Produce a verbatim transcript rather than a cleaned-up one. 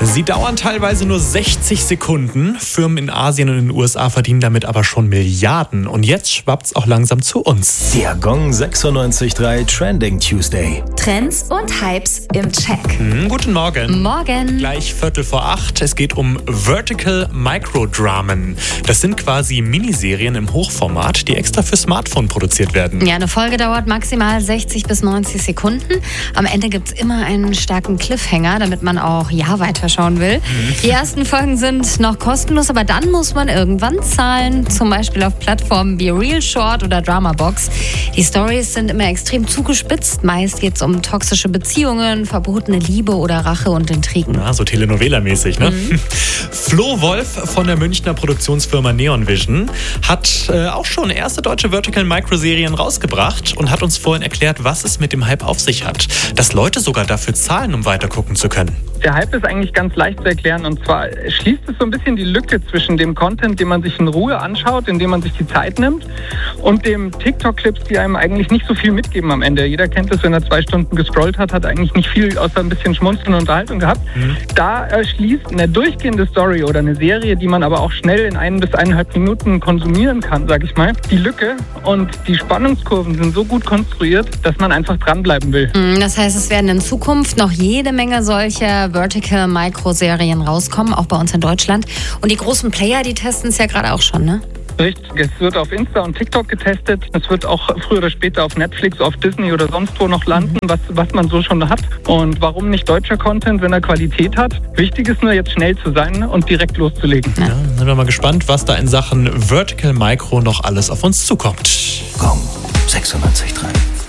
Sie dauern teilweise nur sechzig Sekunden. Firmen in Asien und in den U S A verdienen damit aber schon Milliarden. Und jetzt schwappt's auch langsam zu uns. Der Gong sechsundneunzig Komma drei Trending Tuesday. Trends und Hypes im Check. Hm, guten Morgen. Morgen. Gleich Viertel vor acht. Es geht um Vertical Microdramen. Das sind quasi Miniserien im Hochformat, die extra für Smartphone produziert werden. Ja, eine Folge dauert maximal sechzig bis neunzig Sekunden. Am Ende gibt's immer einen starken Cliffhanger, damit man auch ja weiterschauen will. Mhm. Die ersten Folgen sind noch kostenlos, aber dann muss man irgendwann zahlen. Zum Beispiel auf Plattformen wie Real Short oder Dramabox. Die Storys sind immer extrem zugespitzt. Meist geht es um toxische Beziehungen, verbotene Liebe oder Rache und Intrigen. Ja, so Telenovela-mäßig, ne? Mhm. Flo Wolf von der Münchner Produktionsfirma Neon Vision hat äh, auch schon erste deutsche Vertical-Micro-Serien rausgebracht und hat uns vorhin erklärt, was es mit dem Hype auf sich hat. Dass Leute sogar dafür zahlen, um weitergucken zu können. Der Hype ist eigentlich ganz leicht zu erklären, und zwar schließt es so ein bisschen die Lücke zwischen dem Content, den man sich in Ruhe anschaut, indem man sich die Zeit nimmt, und dem TikTok-Clips, die einem eigentlich nicht so viel mitgeben am Ende. Jeder kennt es, wenn er zwei Stunden gescrollt hat, hat eigentlich nicht viel außer ein bisschen Schmunzeln und Unterhaltung gehabt. Mhm. Da äh, schließt eine durchgehende Story oder eine Serie, die man aber auch schnell in ein bis eineinhalb Minuten konsumieren kann, sag ich mal, die Lücke, und die Spannungskurven sind so gut konstruiert, dass man einfach dranbleiben will. Das heißt, es werden in Zukunft noch jede Menge solcher Vertical-Micro-Serien rauskommen, auch bei uns in Deutschland. Und die großen Player, die testen es ja gerade auch schon, ne? Richtig, es wird auf Insta und TikTok getestet. Es wird auch früher oder später auf Netflix, auf Disney oder sonst wo noch landen, was, was man so schon hat. Und warum nicht deutscher Content, wenn er Qualität hat? Wichtig ist nur, jetzt schnell zu sein und direkt loszulegen. Ja, sind wir mal gespannt, was da in Sachen Vertical Micro noch alles auf uns zukommt. Gong sechsundneunzig Komma drei.